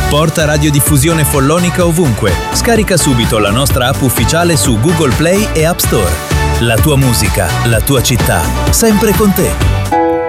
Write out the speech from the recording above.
Porta radiodiffusione follonica ovunque. Scarica subito la nostra app ufficiale su Google Play e App Store. La tua musica, la tua città, sempre con te.